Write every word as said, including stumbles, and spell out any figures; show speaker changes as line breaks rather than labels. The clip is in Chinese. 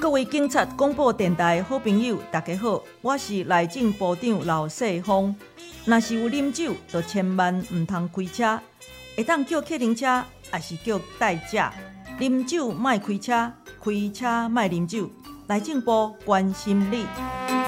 各位警察广播电台的好朋友，大家好，我是内政部长老世芳。若是有啉酒，就千万唔通开车，会当叫客人车，还是叫代驾。啉酒莫开车，开车莫啉酒。内政部关心你。